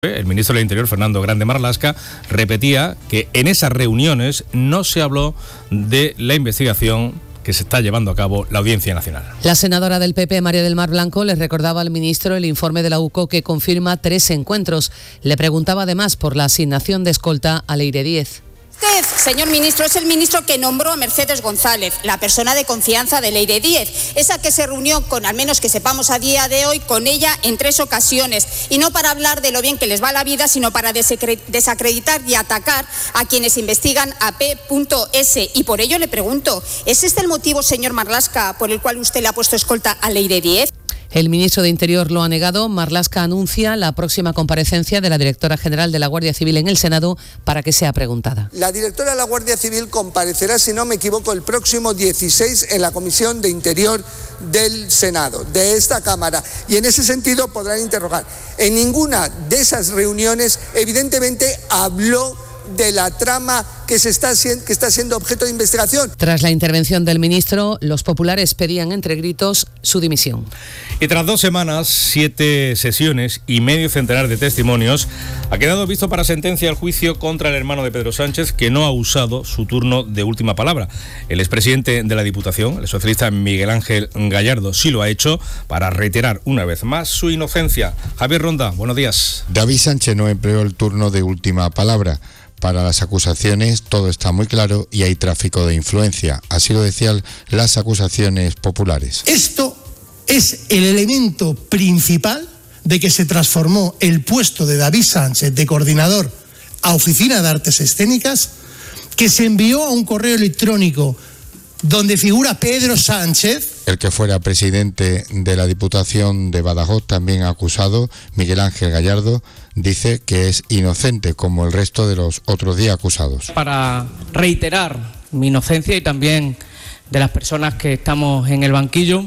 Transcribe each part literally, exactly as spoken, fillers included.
El ministro del Interior, Fernando Grande Marlaska, repetía que en esas reuniones no se habló de la investigación que se está llevando a cabo la Audiencia Nacional. La senadora del P P, María del Mar Blanco, le recordaba al ministro el informe de la U C O que confirma tres encuentros. Le preguntaba además por la asignación de escolta a Leire Díez. Usted, señor ministro, es el ministro que nombró a Mercedes González, la persona de confianza de Leire Díez, esa que se reunió con, al menos que sepamos a día de hoy, con ella en tres ocasiones, y no para hablar de lo bien que les va la vida, sino para desacreditar y atacar a quienes investigan a P S. Y por ello le pregunto, ¿es este el motivo, señor Marlaska, por el cual usted le ha puesto escolta a Leire Díez? El ministro de Interior lo ha negado. Marlaska anuncia la próxima comparecencia de la directora general de la Guardia Civil en el Senado para que sea preguntada. La directora de la Guardia Civil comparecerá, si no me equivoco, el próximo dieciséis en la Comisión de Interior del Senado, de esta Cámara, y en ese sentido podrán interrogar. En ninguna de esas reuniones, evidentemente, habló de la trama que, se está, que está siendo objeto de investigación. Tras la intervención del ministro, los populares pedían entre gritos su dimisión. Y tras dos semanas, siete sesiones y medio centenar de testimonios, ha quedado visto para sentencia el juicio contra el hermano de Pedro Sánchez, que no ha usado su turno de última palabra. El expresidente de la Diputación, el socialista Miguel Ángel Gallardo, sí lo ha hecho para reiterar una vez más su inocencia. Javier Ronda, buenos días. David Sánchez no empleó el turno de última palabra. Para las acusaciones todo está muy claro y hay tráfico de influencia. Así lo decían las acusaciones populares. Esto es el elemento principal de que se transformó el puesto de David Sánchez de coordinador a Oficina de Artes Escénicas, que se envió a un correo electrónico donde figura Pedro Sánchez. El que fuera presidente de la Diputación de Badajoz, también acusado, Miguel Ángel Gallardo, dice que es inocente como el resto de los otros diez acusados. Para reiterar mi inocencia y también de las personas que estamos en el banquillo,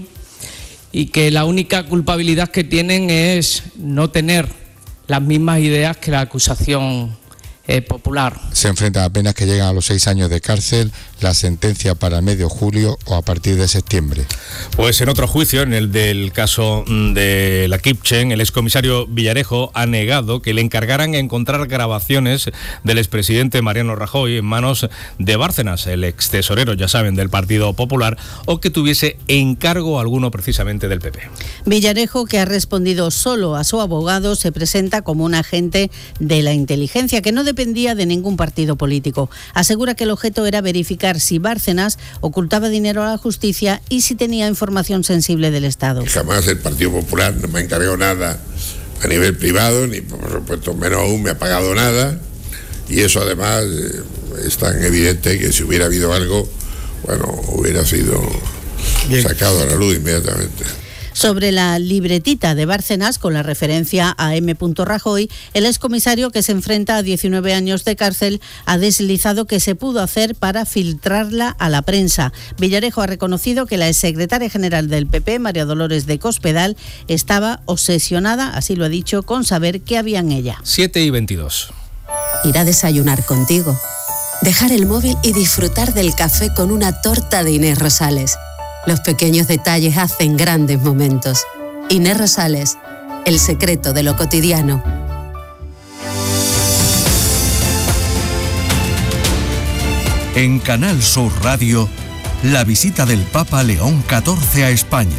y que la única culpabilidad que tienen es no tener las mismas ideas que la acusación eh, popular. Se enfrenta a penas que llegan a los seis años de cárcel, la sentencia para el medio julio o a partir de septiembre. Pues en otro juicio, en el del caso de la Kipchen, el excomisario Villarejo ha negado que le encargaran encontrar grabaciones del expresidente Mariano Rajoy en manos de Bárcenas, el extesorero, ya saben, del Partido Popular, o que tuviese encargo alguno precisamente del P P. Villarejo, que ha respondido solo a su abogado, se presenta como un agente de la inteligencia que no dependía de ningún partido político. Asegura que el objeto era verificar si Bárcenas ocultaba dinero a la justicia y si tenía información sensible del Estado. Jamás el Partido Popular no me ha encargado nada a nivel privado, ni por supuesto menos aún me ha pagado nada, y eso además eh, es tan evidente que si hubiera habido algo, bueno, hubiera sido Bien. sacado a la luz inmediatamente. Sobre la libretita de Bárcenas, con la referencia a M. Rajoy, el excomisario, que se enfrenta a diecinueve años de cárcel, ha deslizado que se pudo hacer para filtrarla a la prensa. Villarejo ha reconocido que la exsecretaria general del P P, María Dolores de Cospedal, estaba obsesionada, así lo ha dicho, con saber qué había en ella. siete y veintidós. Ir a desayunar contigo, dejar el móvil y disfrutar del café con una torta de Inés Rosales. Los pequeños detalles hacen grandes momentos. Inés Rosales, el secreto de lo cotidiano. En Canal Sur Radio, la visita del Papa León catorce a España.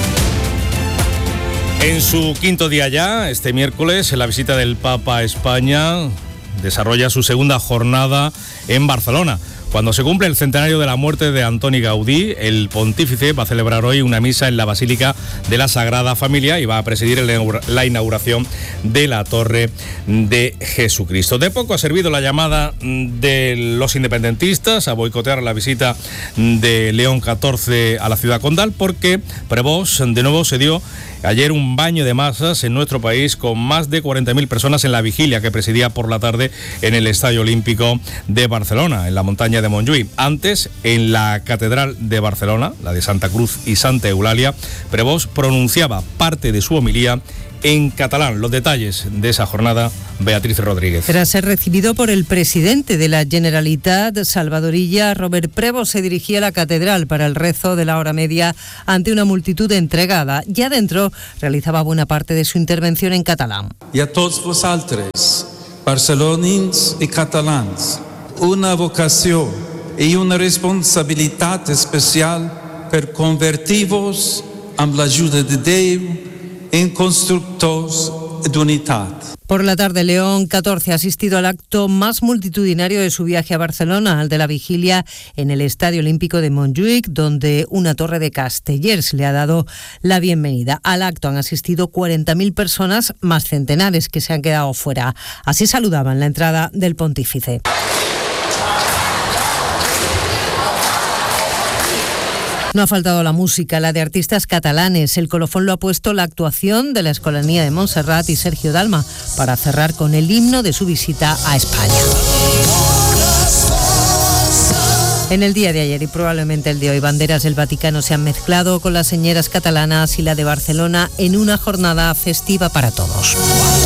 En su quinto día ya, este miércoles, la visita del Papa a España desarrolla su segunda jornada en Barcelona. Cuando se cumple el centenario de la muerte de Antoni Gaudí, el pontífice va a celebrar hoy una misa en la Basílica de la Sagrada Familia y va a presidir la inauguración de la Torre de Jesucristo. De poco ha servido la llamada de los independentistas a boicotear la visita de León catorce a la ciudad condal, porque Prevost de nuevo se dio ayer un baño de masas en nuestro país, con más de cuarenta mil personas en la vigilia que presidía por la tarde en el Estadio Olímpico de Barcelona, en la montaña de Montjuïc. Antes, en la Catedral de Barcelona, la de Santa Cruz y Santa Eulalia, Prevost pronunciaba parte de su homilía en catalán. Los detalles de esa jornada, Beatriz Rodríguez. Tras ser recibido por el presidente de la Generalitat, Salvador Illa, Robert Prevo se dirigía a la catedral para el rezo de la hora media ante una multitud entregada. Ya dentro realizaba buena parte de su intervención en catalán. Y a todos vosotros, barcelonins y catalans, una vocación y una responsabilidad especial per convertir-vos amb l'ajuda de Déu en constructors d'unitat. Por la tarde, León catorce ha asistido al acto más multitudinario de su viaje a Barcelona, al de la vigilia en el Estadio Olímpico de Montjuïc, donde una torre de Castellers le ha dado la bienvenida. Al acto han asistido cuarenta mil personas, más centenares que se han quedado fuera. Así saludaban la entrada del pontífice. No ha faltado la música, la de artistas catalanes. El colofón lo ha puesto la actuación de la Escolanía de Montserrat y Sergio Dalma para cerrar con el himno de su visita a España. En el día de ayer y probablemente el de hoy, banderas del Vaticano se han mezclado con las señeras catalanas y la de Barcelona en una jornada festiva para todos.